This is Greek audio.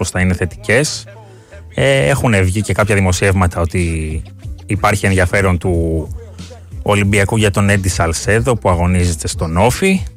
πως θα είναι θετικές. Έχουν βγει και κάποια δημοσιεύματα ότι υπάρχει ενδιαφέρον του Ολυμπιακού για τον Έντι Σαλσέδο που αγωνίζεται στον Όφι.